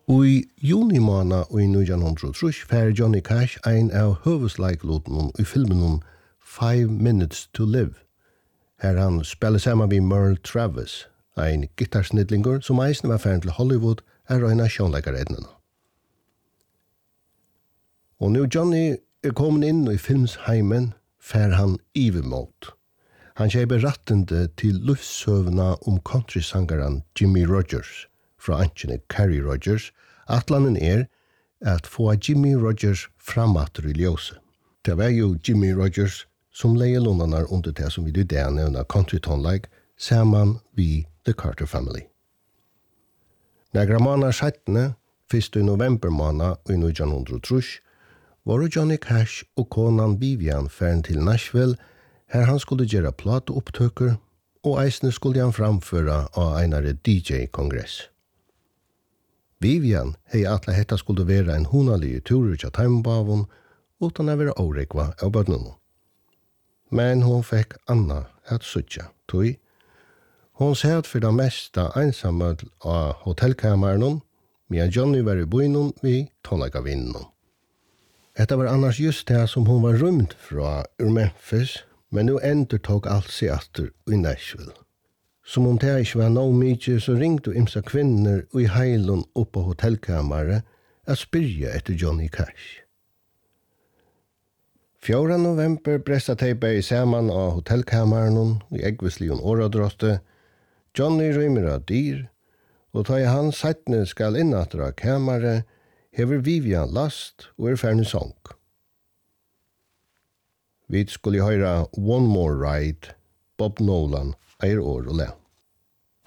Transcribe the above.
I juni måned i 1903 fær Johnny Cash ein av høvesleiklåten i filmen 5 Minutes to Live. Her han spiller sammen med Merle Travis, ein gitarsnidlinger som eisen var ferdig til Hollywood røyna sjånleikarednene. Og nu Johnny kommet inn i filmsheimen, fær han ivermot. Han kjøper rattende til livssøvna countrysangeren Jimmy Rogers, fra ankjene Carrie Rogers. Atlanen at få Jimmy Rogers framatter i ljøse. Det var jo Jimmy Rogers som leie lånarna under det som vi i dag nevner country tonlag, sammen vi The Carter Family. Några månader settene, 1. november måned i 1903, var Johnny Cash og konan Vivian færen til Nashville, her han skulle gjøre plateopptøker, og eisene skulle han framføre av einare DJ-kongress. Vivian hei atle hetta skulle være en hunalig tur til teimbavon, utan å være årekva av bødnene. Men hon fikk Anna at suttja, tog. Hon satt for det meste ensamhet av hotellkameren, medan Johnny var i bøynen vi tonleikavinnen. Etta var annars just det som hon var rymt fra ur Memphis, men nu ender tog alt seg atter i Nashville. Som om det ikke var noe mye, så ringte imsa kvinner i heilen opp på hotellkameret at spyrja etter Johnny Cash. 4. november bresta teipa i saman av hotellkameren i Eggvislion åradrotte. Johnny rymmer av dyr, og ta i han settene skal innatra kameret, hever Vivian last og ferdig sång. Vi skulle høyra One More Ride, Bob Nolan, år og le.